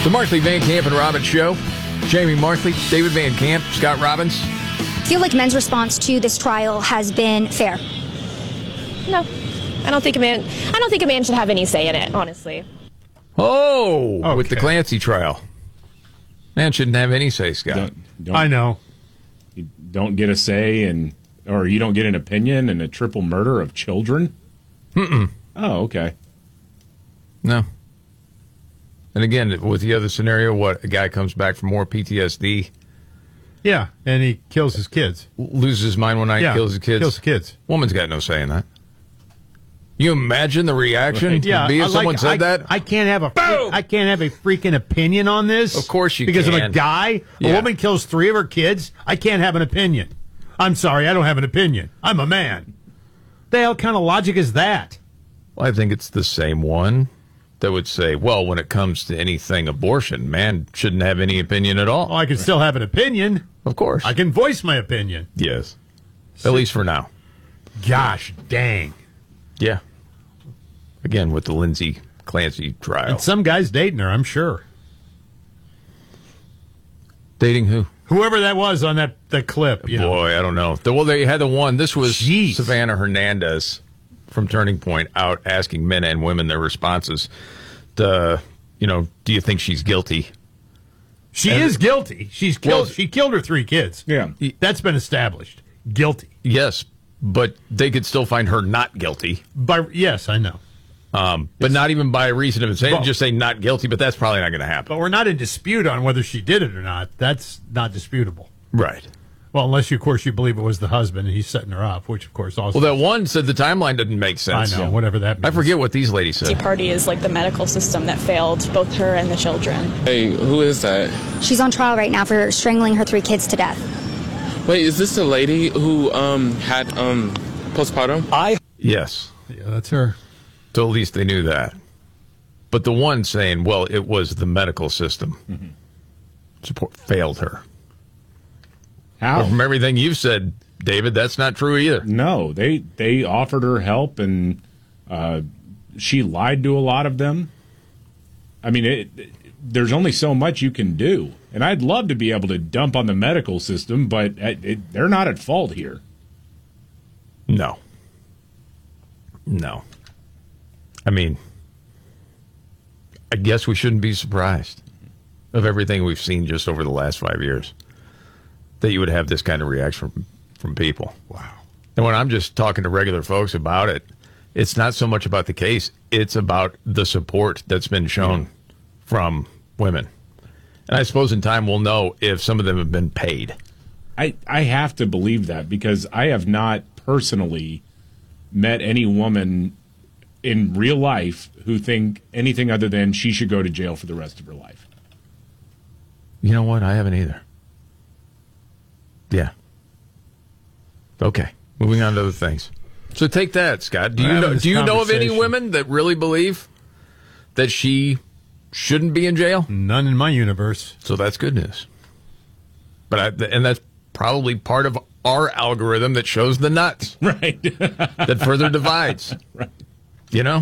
The Markley, Van Camp, and Robbins Show. Jamie Markley, David Van Camp, Scott Robbins. I feel like men's response to this trial has been fair. No, I don't think a man should have any say in it, honestly. Oh, Okay. with the Clancy trial. Man shouldn't have any say, Scott. I know. You don't get a say or you don't get an opinion in a triple murder of children? Mm-mm. Oh, okay. No. And again, with the other scenario, what? A guy comes back from more PTSD, Yeah, and he kills his kids. loses his mind one night, kills his kids. Kills the kids. Woman's got no say in that. You imagine the reaction would be if someone said that? I can't have a freaking opinion on this. Of course you because can. of a guy. Yeah. A woman kills 3 of her kids. I can't have an opinion. I'm sorry, I don't have an opinion. I'm a man. The hell kind of logic is that? Well, I think it's the same one that would say, well, when it comes to anything abortion, man shouldn't have any opinion at all. Oh, I can still have an opinion. Of course. I can voice my opinion. Yes. At least for now. Gosh dang. Yeah. Again, with the Lindsay Clancy trial. And some guy's dating her, I'm sure. Dating who? Whoever that was on that clip. You know. Boy, I don't know. Well, they had the one. This was Jeez. Savannah Hernandez from Turning Point out asking men and women their responses to, do you think she's guilty? She is guilty. She killed her 3 kids. Yeah. That's been established. Guilty. Yes, but they could still find her not guilty. Yes, I know. But not even by reason of insanity. Well- Just say not guilty, but that's probably not going to happen. But we're not in dispute on whether she did it or not. That's not disputable. Right. Well, unless, of course, you believe it was the husband and he's setting her up, which, of course, also... Well, that one said the timeline didn't make I sense. know, whatever that means. I forget what these ladies Tea said. Party is like the medical system that failed both her and the children. Hey, who is that? She's on trial right now for strangling her 3 kids to death. Wait, is this the lady who had postpartum? Yes. Yeah, that's her. So at least they knew that. But the one saying, well, it was the medical system failed her. How? Well, from everything you've said, David, that's not true either. No, they offered her help, and she lied to a lot of them. I mean, there's only so much you can do. And I'd love to be able to dump on the medical system, but they're not at fault here. No. I mean, I guess we shouldn't be surprised of everything we've seen just over the last 5 years that you would have this kind of reaction from people. Wow. And when I'm just talking to regular folks about it, it's not so much about the case. It's about the support that's been shown from women. And I suppose in time we'll know if some of them have been paid. I have to believe that because I have not personally met any woman in real life who think anything other than she should go to jail for the rest of her life. You know what? I haven't either. Yeah. Okay. Moving on to other things. So take that, Scott. Do you know of any women that really believe that she shouldn't be in jail? None in my universe. So that's good news. And that's probably part of our algorithm that shows the nuts. Right. That further divides. Right. You know?